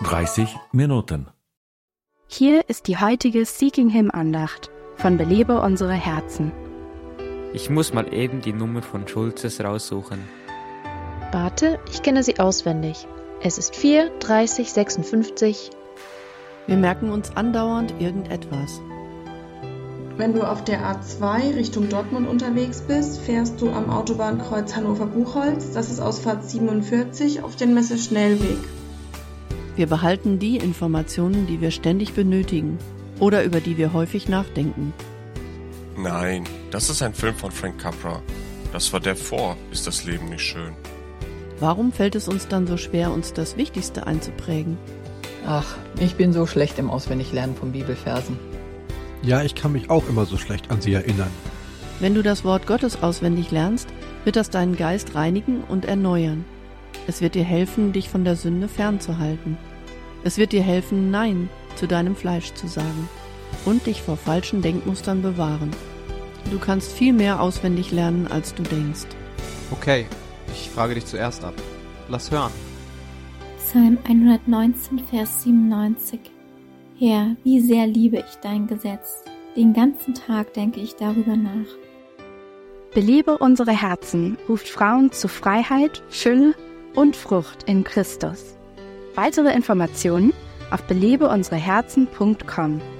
30 Minuten. Hier ist die heutige Seeking Him Andacht von Belebe unsere Herzen. Ich muss mal eben die Nummer von Schulzes raussuchen. Warte, ich kenne sie auswendig. Es ist 4 30 56. Wir merken uns andauernd irgendetwas. Wenn du auf der A2 Richtung Dortmund unterwegs bist, fährst du am Autobahnkreuz Hannover-Buchholz, das ist Ausfahrt 47, auf den Messeschnellweg. Wir behalten die Informationen, die wir ständig benötigen oder über die wir häufig nachdenken. Nein, das ist ein Film von Frank Capra. Das war der vor, ist das Leben nicht schön. Warum fällt es uns dann so schwer, uns das Wichtigste einzuprägen? Ach, ich bin so schlecht im Auswendiglernen von Bibelversen. Ja, ich kann mich auch immer so schlecht an sie erinnern. Wenn du das Wort Gottes auswendig lernst, wird das deinen Geist reinigen und erneuern. Es wird dir helfen, dich von der Sünde fernzuhalten. Es wird dir helfen, Nein zu deinem Fleisch zu sagen und dich vor falschen Denkmustern bewahren. Du kannst viel mehr auswendig lernen, als du denkst. Okay, ich frage dich zuerst ab. Lass hören. Psalm 119, Vers 97. Herr, wie sehr liebe ich dein Gesetz. Den ganzen Tag denke ich darüber nach. Belebe unsere Herzen ruft Frauen zu Freiheit, Fülle und Frucht in Christus. Weitere Informationen auf belebeunsereherzen.com.